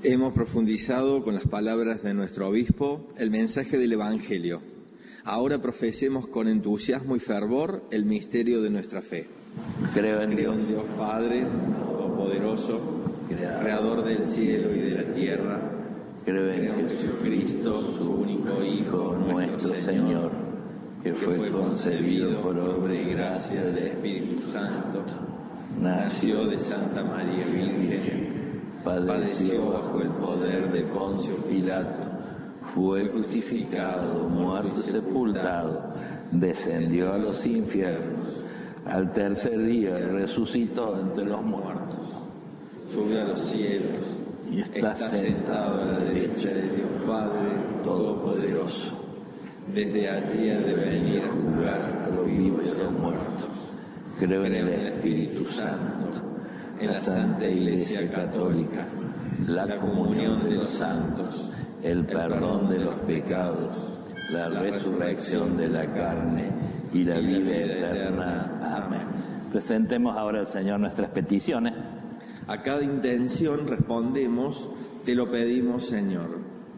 Hemos profundizado con las palabras de nuestro obispo el mensaje del Evangelio. Ahora profesemos con entusiasmo y fervor el misterio de nuestra fe. Creo en Dios Padre Todopoderoso, Creador del cielo y de la tierra. Creo en Jesucristo, su único Hijo, nuestro Señor, que fue concebido por obra y gracia del Espíritu Santo. Nació de Santa María Virgen. Padeció bajo el poder de Poncio Pilato, fue crucificado, muerto y sepultado, descendió a los infiernos, al tercer día resucitó entre los muertos, subió a los cielos y está sentado a la derecha de Dios Padre Todopoderoso. Desde allí ha de venir a juzgar a los vivos y a los muertos. Creo en el Espíritu Santo, en la Santa Iglesia Católica, la comunión de los santos, el perdón de los pecados, la resurrección de la carne y la vida eterna. Amén. Presentemos ahora al Señor nuestras peticiones. A cada intención respondemos: te lo pedimos, Señor.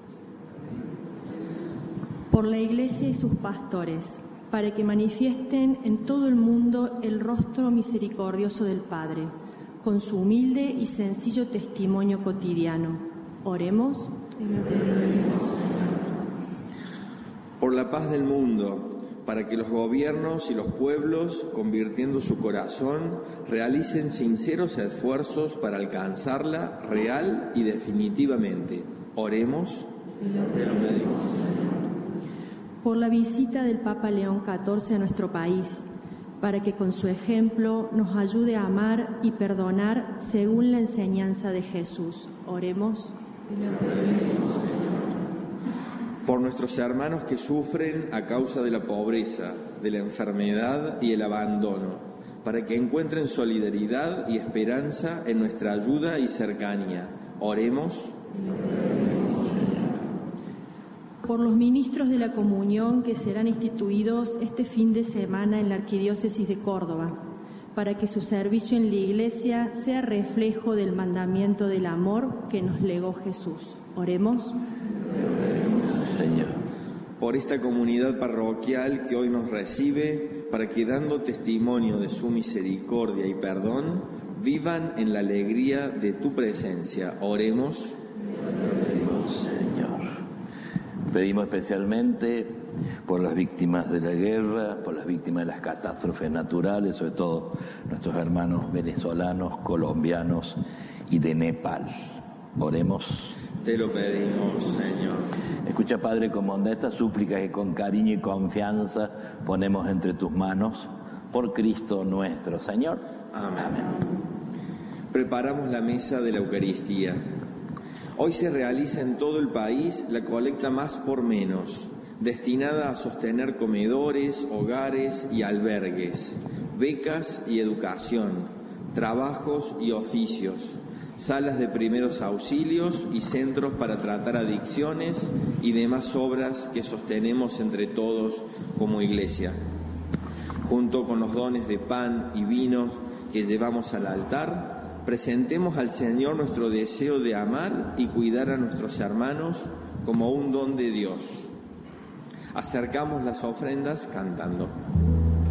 Por la Iglesia y sus pastores, para que manifiesten en todo el mundo el rostro misericordioso del Padre, con su humilde y sencillo testimonio cotidiano. Oremos. Por la paz del mundo, para que los gobiernos y los pueblos, convirtiendo su corazón, realicen sinceros esfuerzos para alcanzarla real y definitivamente. Oremos. Te lo pedimos. Por la visita del Papa León XIV a nuestro país, para que con su ejemplo nos ayude a amar y perdonar según la enseñanza de Jesús. Oremos. Por nuestros hermanos que sufren a causa de la pobreza, de la enfermedad y el abandono, para que encuentren solidaridad y esperanza en nuestra ayuda y cercanía. Oremos. Por los ministros de la comunión que serán instituidos este fin de semana en la Arquidiócesis de Córdoba, para que su servicio en la Iglesia sea reflejo del mandamiento del amor que nos legó Jesús. Oremos. Señor. Por esta comunidad parroquial que hoy nos recibe, para que dando testimonio de su misericordia y perdón, vivan en la alegría de tu presencia. Oremos. Pedimos especialmente por las víctimas de la guerra, por las víctimas de las catástrofes naturales, sobre todo nuestros hermanos venezolanos, colombianos y de Nepal. Oremos. Te lo pedimos, Señor. Escucha, Padre, con bondad esta súplica que con cariño y confianza ponemos entre tus manos, por Cristo nuestro Señor. Amén. Amén. Preparamos la mesa de la Eucaristía. Hoy se realiza en todo el país la colecta Más por Menos, destinada a sostener comedores, hogares y albergues, becas y educación, trabajos y oficios, salas de primeros auxilios y centros para tratar adicciones y demás obras que sostenemos entre todos como Iglesia. Junto con los dones de pan y vino que llevamos al altar, presentemos al Señor nuestro deseo de amar y cuidar a nuestros hermanos como un don de Dios. Acercamos las ofrendas cantando.